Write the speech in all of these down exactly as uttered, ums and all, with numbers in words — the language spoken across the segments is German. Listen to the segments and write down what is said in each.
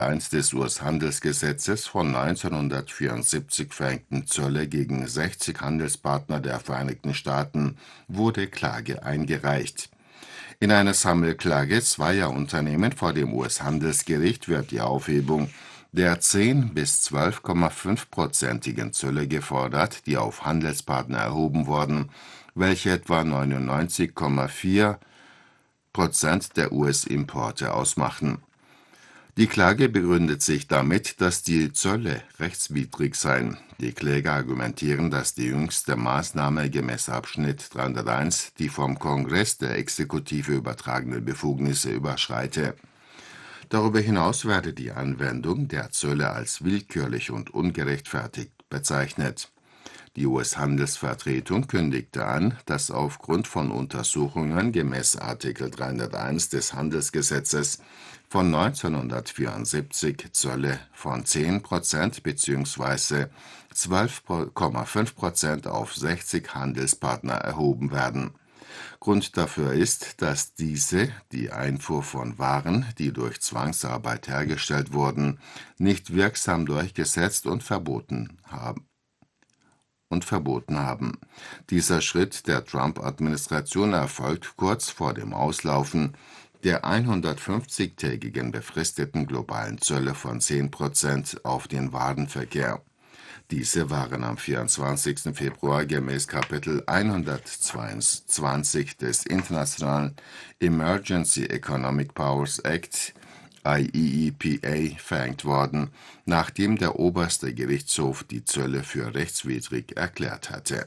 eins des U S-Handelsgesetzes von neunzehnhundertvierundsiebzig verhängten Zölle gegen sechzig Handelspartner der Vereinigten Staaten wurde Klage eingereicht. In einer Sammelklage zweier Unternehmen vor dem U S-Handelsgericht wird die Aufhebung der zehn bis zwölf Komma fünf-prozentigen Zölle gefordert, die auf Handelspartner erhoben wurden, welche etwa neunundneunzig Komma vier Prozent der U S-Importe ausmachen. Die Klage begründet sich damit, dass die Zölle rechtswidrig seien. Die Kläger argumentieren, dass die jüngste Maßnahme gemäß Abschnitt dreihunderteins die vom Kongress der Exekutive übertragenen Befugnisse überschreite. Darüber hinaus werde die Anwendung der Zölle als willkürlich und ungerechtfertigt bezeichnet. Die U S-Handelsvertretung kündigte an, dass aufgrund von Untersuchungen gemäß Artikel dreihunderteins des Handelsgesetzes von neunzehnhundertvierundsiebzig Zölle von zehn Prozent bzw. zwölf Komma fünf Prozent auf sechzig Handelspartner erhoben werden. Grund dafür ist, dass diese die Einfuhr von Waren, die durch Zwangsarbeit hergestellt wurden, nicht wirksam durchgesetzt und verboten haben. und verboten haben. Dieser Schritt der Trump-Administration erfolgt kurz vor dem Auslaufen der hundertfünfzigtägigen befristeten globalen Zölle von zehn Prozent auf den Warenverkehr. Diese waren am vierundzwanzigsten Februar gemäß Kapitel hundertzweiundzwanzig des Internationalen Emergency Economic Powers Act I E E P A verhängt worden, nachdem der oberste Gerichtshof die Zölle für rechtswidrig erklärt hatte.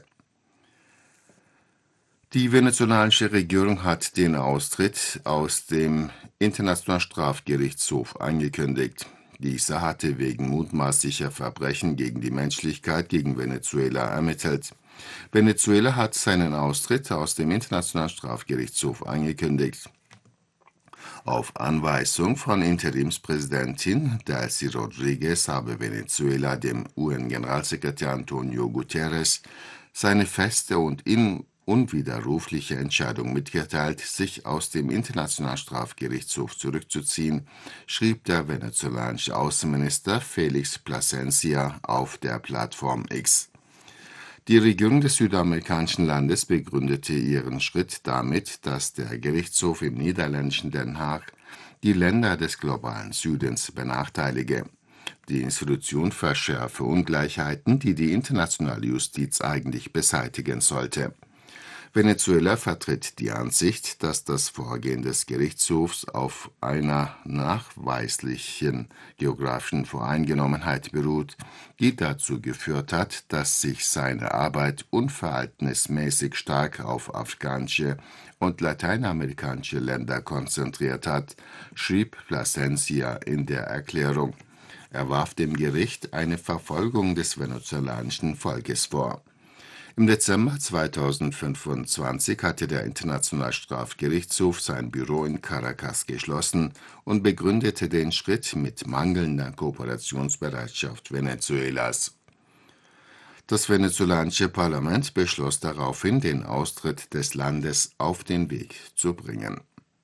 Die venezolanische Regierung hat den Austritt aus dem Internationalen Strafgerichtshof angekündigt. Dieser hatte wegen mutmaßlicher Verbrechen gegen die Menschlichkeit gegen Venezuela ermittelt. Venezuela hat seinen Austritt aus dem Internationalen Strafgerichtshof angekündigt. Auf Anweisung von Interimspräsidentin Delcy Rodriguez habe Venezuela dem U N-Generalsekretär Antonio Guterres seine feste und unwiderrufliche Entscheidung mitgeteilt, sich aus dem Internationalen Strafgerichtshof zurückzuziehen, schrieb der venezolanische Außenminister Felix Plasencia auf der Plattform X. Die Regierung des südamerikanischen Landes begründete ihren Schritt damit, dass der Gerichtshof im niederländischen Den Haag die Länder des globalen Südens benachteilige. Die Institution verschärfe Ungleichheiten, die die internationale Justiz eigentlich beseitigen sollte. Venezuela vertritt die Ansicht, dass das Vorgehen des Gerichtshofs auf einer nachweislichen geografischen Voreingenommenheit beruht, die dazu geführt hat, dass sich seine Arbeit unverhältnismäßig stark auf afrikanische und lateinamerikanische Länder konzentriert hat, schrieb Plasencia in der Erklärung. Er warf dem Gericht eine Verfolgung des venezolanischen Volkes vor. Im Dezember zweitausendfünfundzwanzig hatte der Internationale Strafgerichtshof sein Büro in Caracas geschlossen und begründete den Schritt mit mangelnder Kooperationsbereitschaft Venezuelas. Das venezolanische Parlament beschloss daraufhin, den Austritt des Landes auf den Weg zu bringen.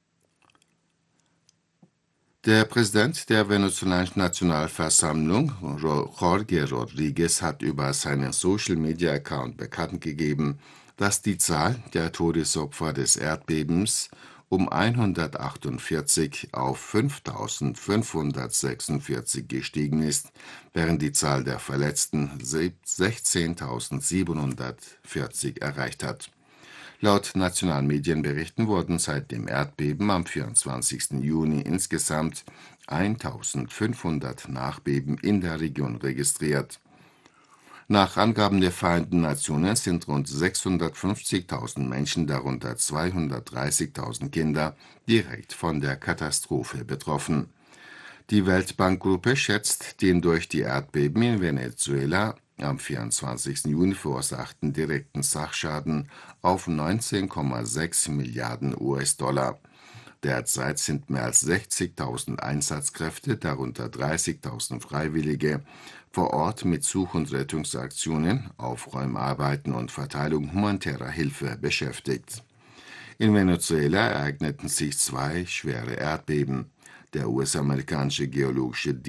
Der Präsident der venezolanischen Nationalversammlung, Jorge Rodriguez, hat über seinen Social-Media-Account bekannt gegeben, dass die Zahl der Todesopfer des Erdbebens um hundertachtundvierzig auf fünftausendfünfhundertsechsundvierzig gestiegen ist, während die Zahl der Verletzten sechzehntausendsiebenhundertvierzig erreicht hat. Laut nationalen Medienberichten wurden seit dem Erdbeben am vierundzwanzigsten Juni insgesamt eintausendfünfhundert Nachbeben in der Region registriert. Nach Angaben der Vereinten Nationen sind rund sechshundertfünfzigtausend Menschen, darunter zweihundertdreißigtausend Kinder, direkt von der Katastrophe betroffen. Die Weltbankgruppe schätzt den durch die Erdbeben in Venezuela am vierundzwanzigsten Juni verursachten direkten Sachschaden auf neunzehn Komma sechs Milliarden U S-Dollar. Derzeit sind mehr als sechzigtausend Einsatzkräfte, darunter dreißigtausend Freiwillige, vor Ort mit Such- und Rettungsaktionen, Aufräumarbeiten und Verteilung humanitärer Hilfe beschäftigt. In Venezuela ereigneten sich zwei schwere Erdbeben. Der U S-amerikanische Geologische